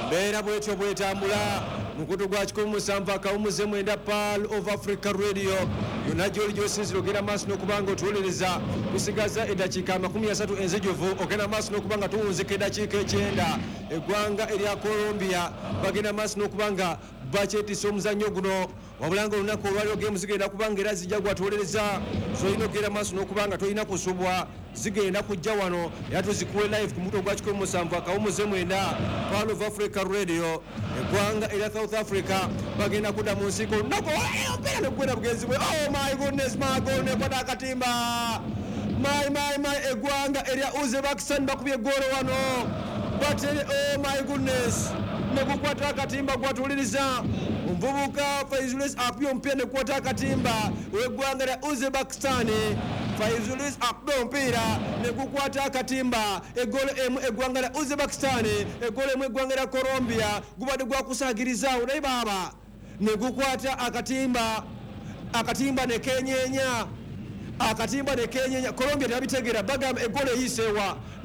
mbeera bwetyo bwetambula mukutu gwa 17 Pearl of Africa Radio yonna gy'oli gy'osinzira ogenda maaso n'okubanga otuwuliriza kusigaza eddakiika 30 enzijuvu ogenda maaso n'okubanga tuwunzika eddakiika 9 eggwanga erya Colombia bagenda maaso n'okubanga bakyetisa omuzannyo guno wabula nga olunaku olwaliwo geemu zigenda kubanga era zijja gwatuwuliriza zolina ogenda maaso n'okubanga tolina kusubwa zigenda kujja wano era tuzikuwe live ku mukutu gwa 17 Pearl of Africa Radio eggwanga erya South Africa bagenda kudda mu nsiko olunaku mpera nekugenda bugenzi bwe oh my goodness nekwata akatimba my eggwanga erya Uzbekistan bakubye eggolo wano batere oh my goodness nekukwata akatimba gwatuwuliriza omuvubuka Faizulis akubye omupiira nekukwata akatimba w'eggwanga lya Uzbekistan Faizulis akubye omupiira nekukwata akatimba egolo emu eggwanga lya Uzbekistan egolo emu eggwanga lya Colombia gubadde gwakusaagirizawo naye baaba negukwata akatimba nekenyenya Colombia tebabitegeera bagamba egolo eyiseewa